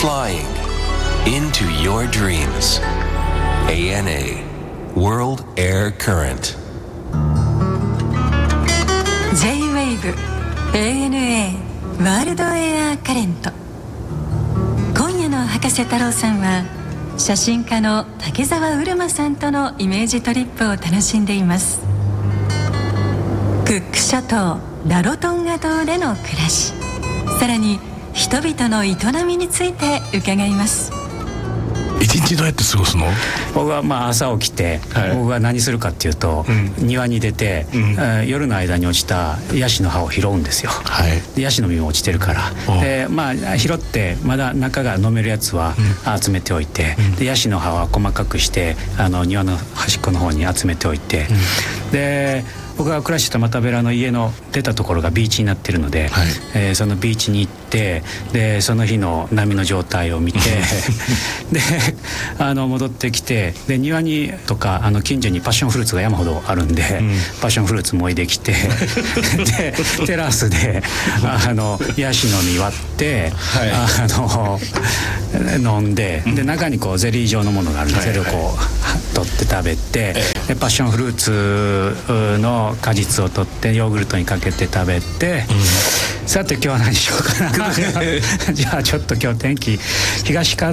Flying into your dreams. ANA World Air Current J-Wave ANA ワールドエアカレント。今夜の博士太郎さんは写真家の竹澤うるまさんとのイメージトリップを楽しんでいます。クック諸島ラロトンガ島での暮らし、さらに人々の営みについて伺います。 一日どうやって過ごすの？ 僕は朝起きて、僕が何するかっていうと、庭に出て、夜の間に落ちたヤシの葉を拾うんですよ。でヤシの実も落ちてるから、で拾ってまだ中が飲めるやつは集めておいて、でヤシの葉は細かくして庭の端っこの方に集めておいて、で僕が暮らしてたマタベラの家の出たところがビーチになってるので、そのビーチに行って、でその日の波の状態を見てで戻ってきて、で庭にとか近所にパッションフルーツが山ほどあるんで、パッションフルーツもいできてでテラスでヤシの実割って、飲んで、で中にゼリー状のものがあるんで、それを取って食べて、でパッションフルーツの果実を取ってヨーグルトにかけて食べて、さて今日は何しようかなじゃあちょっと今日天気東風